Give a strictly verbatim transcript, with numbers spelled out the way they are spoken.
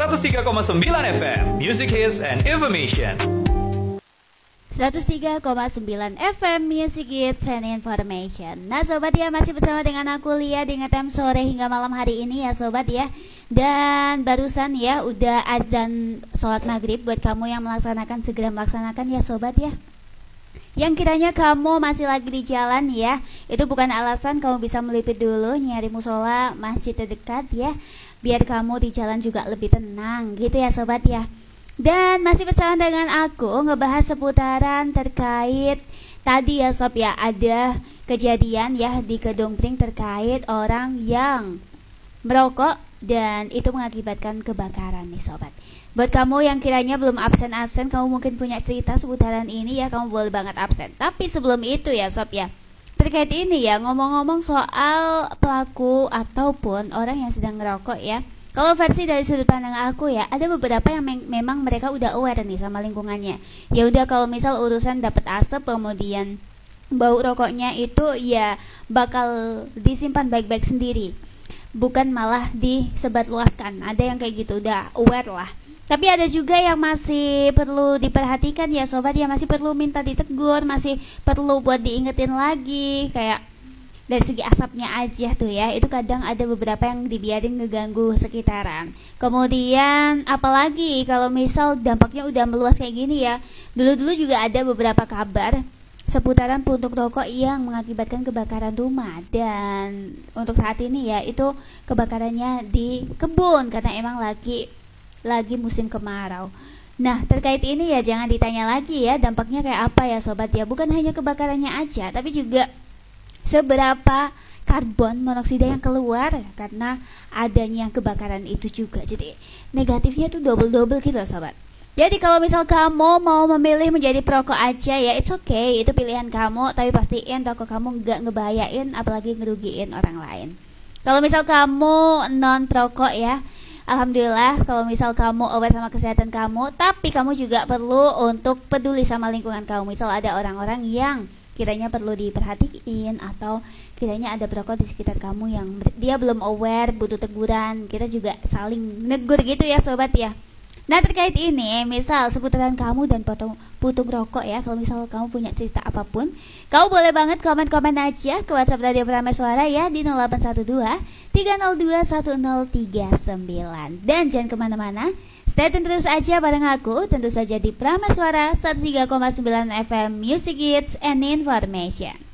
seratus tiga koma sembilan F M, Music Hits and Information. seratus tiga koma sembilan F M Music Hits and Information. Nah sobat ya, masih bersama dengan aku Lia di Ngetem sore hingga malam hari ini ya sobat ya. Dan barusan ya udah azan sholat maghrib. Buat kamu yang melaksanakan, segera melaksanakan ya sobat ya. Yang kiranya kamu masih lagi di jalan ya, itu bukan alasan kamu bisa melipir dulu nyari musola masjid terdekat ya, biar kamu di jalan juga lebih tenang gitu ya sobat ya. Dan masih bersama dengan aku ngebahas seputaran terkait tadi ya sob ya, ada kejadian ya di Kedung Pring terkait orang yang merokok dan itu mengakibatkan kebakaran nih sobat. Buat kamu yang kiranya belum absen-absen, kamu mungkin punya cerita seputaran ini ya, kamu boleh banget absen. Tapi sebelum itu ya sob ya, terkait ini ya, ngomong-ngomong soal pelaku ataupun orang yang sedang ngerokok ya, kalau versi dari sudut pandang aku ya, ada beberapa yang me- memang mereka udah aware nih sama lingkungannya. Ya udah, kalau misal urusan dapat asap kemudian bau rokoknya itu ya bakal disimpan baik-baik sendiri, bukan malah disebarluaskan. Ada yang kayak gitu, udah aware lah. Tapi ada juga yang masih perlu diperhatikan ya sobat ya, masih perlu minta ditegur, masih perlu buat diingetin lagi. Kayak dari segi asapnya aja tuh ya, itu kadang ada beberapa yang dibiarin ngeganggu sekitaran. Kemudian apalagi kalau misal dampaknya udah meluas kayak gini ya, dulu-dulu juga ada beberapa kabar seputaran puntung rokok yang mengakibatkan kebakaran rumah. Dan untuk saat ini ya, itu kebakarannya di kebun karena emang lagi lagi musim kemarau. Nah terkait ini ya jangan ditanya lagi ya, dampaknya kayak apa ya sobat ya. Bukan hanya kebakarannya aja, tapi juga seberapa karbon monoksida yang keluar karena adanya kebakaran itu juga. Jadi negatifnya tuh double-double gitu loh sobat. Jadi kalau misal kamu mau memilih menjadi perokok aja ya, it's okay, itu pilihan kamu. Tapi pastiin rokok kamu gak ngebahayain, apalagi ngerugiin orang lain. Kalau misal kamu non perokok ya, alhamdulillah. Kalau misal kamu aware sama kesehatan kamu, tapi kamu juga perlu untuk peduli sama lingkungan kamu. Misal ada orang-orang yang kiranya perlu diperhatiin, atau kiranya ada perokok di sekitar kamu yang dia belum aware, butuh teguran, kita juga saling negur gitu ya sobat ya. Nah terkait ini, misal seputaran kamu dan potong putung rokok ya, kalau misal kamu punya cerita apapun, kamu boleh banget komen-komen aja ke WhatsApp Radio Pramai Suara ya di nol delapan satu dua tiga nol dua satu nol tiga sembilan. Dan jangan kemana-mana, stay tune terus aja bareng aku, tentu saja di Pramai Suara seratus tiga koma sembilan F M Music Hits and Information.